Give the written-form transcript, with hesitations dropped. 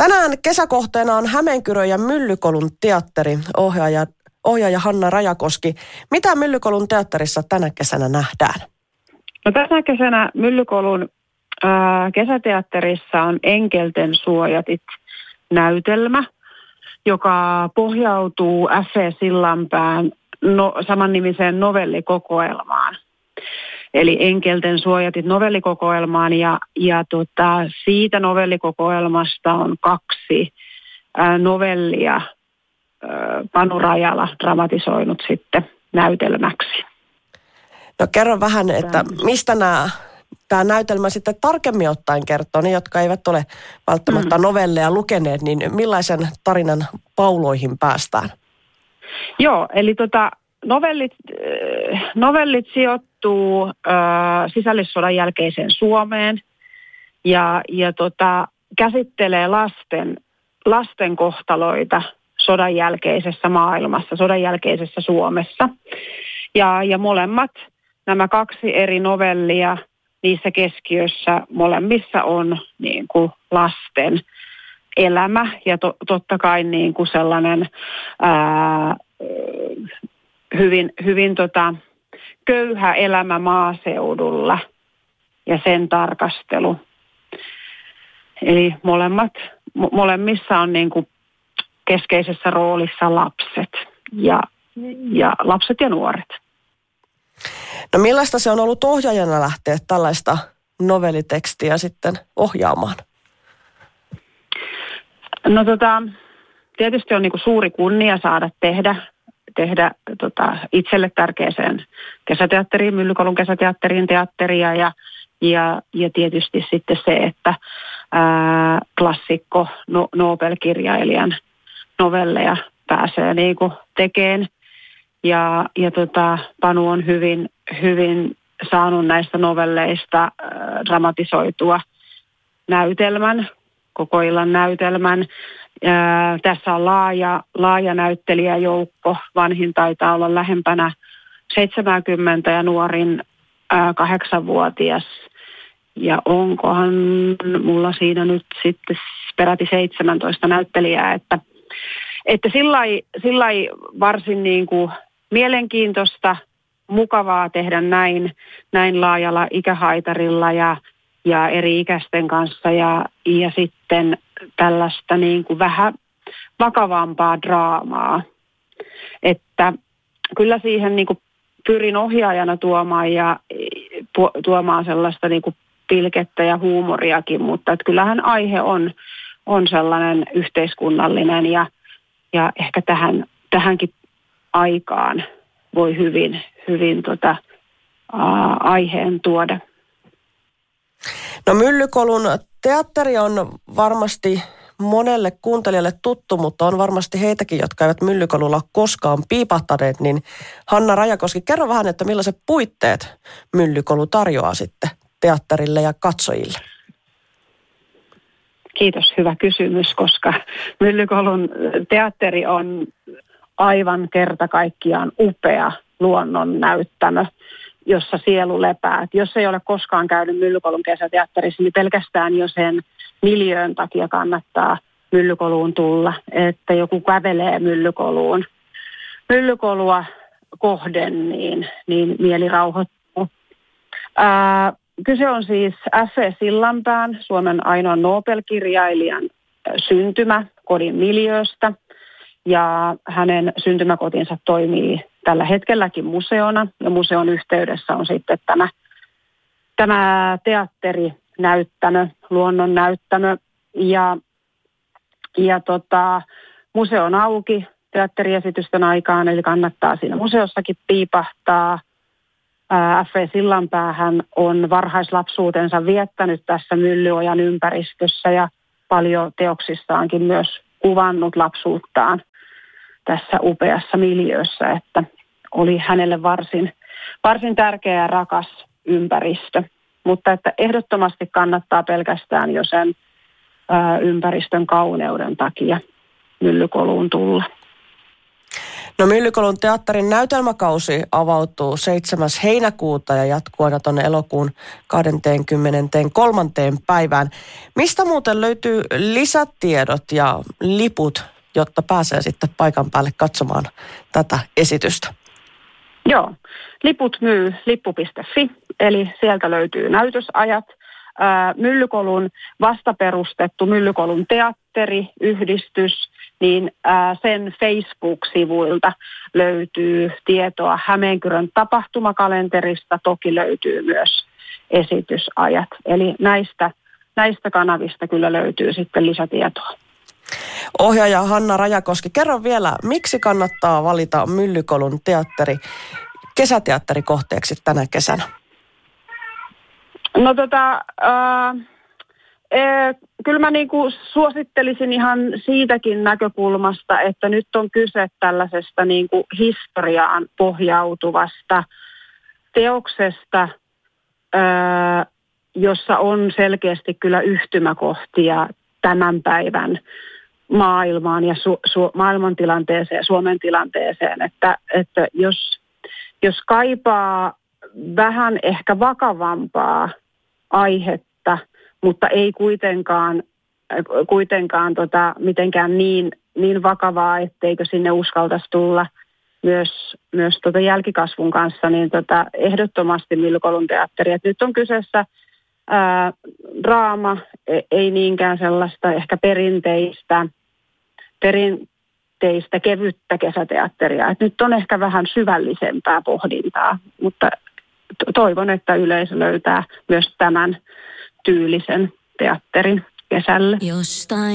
Tänään kesäkohteena on Hämeenkyrön ja Myllykolun teatteri, ohjaaja Hanna Rajakoski. Mitä Myllykolun teatterissa tänä kesänä nähdään? No tänä kesänä Myllykolun kesäteatterissa on Enkelten suojatit-näytelmä, joka pohjautuu F.E. Sillanpään samannimiseen novellikokoelmaan. Eli Enkelten suojatit novellikokoelmaan ja siitä novellikokoelmasta on 2 novellia Panu Rajala dramatisoinut sitten näytelmäksi. No kerro vähän, että mistä tämä näytelmä sitten tarkemmin ottaen kertoo, ne jotka eivät ole välttämättä novelleja lukeneet, niin millaisen tarinan pauloihin päästään? Joo, eli novellit sijoittuu sisällissodan jälkeiseen Suomeen ja käsittelee lasten kohtaloita sodan jälkeisessä maailmassa, sodan jälkeisessä Suomessa. Ja molemmat, nämä 2 eri novellia, niissä keskiössä molemmissa on niin kuin lasten elämä ja totta kai niin kuin sellainen hyvin köyhä elämä maaseudulla ja sen tarkastelu. Eli molemmissa on niin kuin keskeisessä roolissa lapset ja lapset ja nuoret. No millaista se on ollut ohjaajana lähteä tällaista novellitekstiä sitten ohjaamaan? No tietysti on niin kuin suuri kunnia saada tehdä itselle tärkeäseen kesäteatteriin, Myllykolun kesäteatteriin teatteria ja tietysti sitten se, että klassikko Nobel-kirjailijan novelleja pääsee niin kuin tekemään. Ja Panu on hyvin saanut näistä novelleista dramatisoitua näytelmän, koko illan näytelmän. Tässä on laaja näyttelijäjoukko. Vanhin taitaa olla lähempänä 70 ja nuorin 8-vuotias. Ja onkohan mulla siinä nyt sitten peräti 17 näyttelijää, että sillai varsin niin kuin mielenkiintoista, mukavaa tehdä näin laajalla ikähaitarilla ja eri ikäisten kanssa ja sitten tällaista niin kuin vähän vakavampaa draamaa. Että kyllä siihen niin kuin pyrin ohjaajana tuomaan sellaista niin kuin pilkettä ja huumoriakin, mutta että kyllähän aihe on sellainen yhteiskunnallinen ja ehkä tähänkin aikaan voi hyvin aiheen tuoda. No Myllykolun teatteri on varmasti monelle kuuntelijalle tuttu, mutta on varmasti heitäkin, jotka eivät Myllykolulla koskaan piipahtaneet, niin Hanna Rajakoski, kerro vähän, että millaiset puitteet Myllykolu tarjoaa sitten teatterille ja katsojille? Kiitos, hyvä kysymys, koska Myllykolun teatteri on aivan kerta kaikkiaan upea luonnonnäyttämö, jossa sielu lepää. Et jos ei ole koskaan käynyt Myllykolun kesäteatterissa, niin pelkästään jo sen miljöön takia kannattaa Myllykoluun tulla, että joku kävelee Myllykolua kohden, niin mieli rauhoittuu. Kyse on siis F.E. Sillanpään, Suomen ainoan Nobel-kirjailijan syntymäkodin miljööstä. Ja hänen syntymäkotinsa toimii tällä hetkelläkin museona. Ja museon yhteydessä on sitten tämä teatterinäyttämö, luonnonnäyttämö. Ja museo on auki teatteriesitysten aikaan, eli kannattaa siinä museossakin piipahtaa. F.E. Sillanpäähän on varhaislapsuutensa viettänyt tässä Myllyojan ympäristössä ja paljon teoksistaankin myös kuvannut lapsuuttaan tässä upeassa miljöössä, että oli hänelle varsin tärkeä ja rakas ympäristö. Mutta että ehdottomasti kannattaa pelkästään jo sen ympäristön kauneuden takia Myllykoluun tulla. No Myllykolun teatterin näytelmäkausi avautuu 7. heinäkuuta ja jatkuu aina tuonne elokuun 23. päivään. Mistä muuten löytyy lisätiedot ja liput, jotta pääsee sitten paikan päälle katsomaan tätä esitystä? Joo, liput myy lippu.fi, eli sieltä löytyy näytösajat. Myllykolun vastaperustettu Myllykolun teatteriyhdistys, niin sen Facebook-sivuilta löytyy tietoa Hämeenkyrön tapahtumakalenterista, toki löytyy myös esitysajat. Eli näistä kanavista kyllä löytyy sitten lisätietoa. Ohjaaja Hanna Rajakoski, kerro vielä, miksi kannattaa valita Myllykolun teatteri kesäteatterikohteeksi tänä kesänä? No kyllä mä niinku suosittelisin ihan siitäkin näkökulmasta, että nyt on kyse tällaisesta niinku historiaan pohjautuvasta teoksesta, jossa on selkeästi kyllä yhtymäkohtia tämän päivän maailmaan ja maailman tilanteeseen ja Suomen tilanteeseen, että jos kaipaa vähän ehkä vakavampaa aihetta, mutta ei kuitenkaan mitenkään niin vakavaa, etteikö sinne uskaltaisi tulla myös jälkikasvun kanssa, niin ehdottomasti Myllykolun teatteri. Et nyt on kyseessä draama, ei niinkään sellaista ehkä perinteistä kevyttä kesäteatteria. Et nyt on ehkä vähän syvällisempää pohdintaa, mutta toivon, että yleisö löytää myös tämän tyylisen teatterin kesälle.